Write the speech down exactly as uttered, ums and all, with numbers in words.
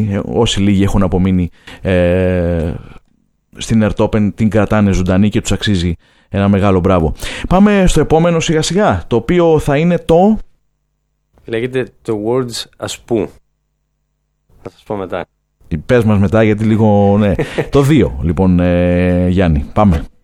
λίγοι, όσοι λίγοι έχουν απομείνει ε, στην Earth Open, την κρατάνε ζωντανή και τους αξίζει ένα μεγάλο μπράβο. Πάμε στο επόμενο σιγά σιγά, το οποίο θα είναι το... Λέγεται το Words Ασπού. Θα σας πω μετά. Πες μας μετά γιατί λίγο... Ναι. Το δύο λοιπόν, ε, Γιάννη. Πάμε.